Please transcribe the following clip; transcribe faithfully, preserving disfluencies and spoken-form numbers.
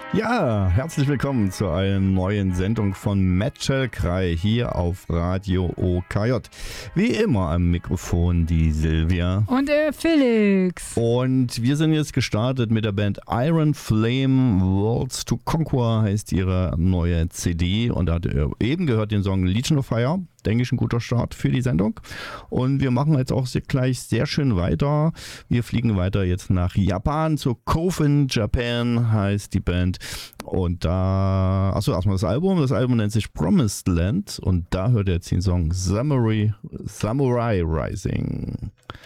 Ja, herzlich willkommen zu einer neuen Sendung von Metal Cry hier auf Radio O K J. Wie immer am Mikrofon die Silvia. Und der Felix. Und wir sind jetzt gestartet mit der Band Iron Flame. Worlds to Conquer heißt ihre neue C D. Und da habt ihr eben gehört den Song Legion of Fire. Denke ich, ein guter Start für die Sendung. Und wir machen jetzt auch gleich sehr schön weiter. Wir fliegen weiter jetzt nach Japan, zu Coven Japan heißt die Band. Und da, achso, erstmal das Album. Das Album nennt sich Promised Land. Und da hört ihr jetzt den Song Samurai, Samurai Rising.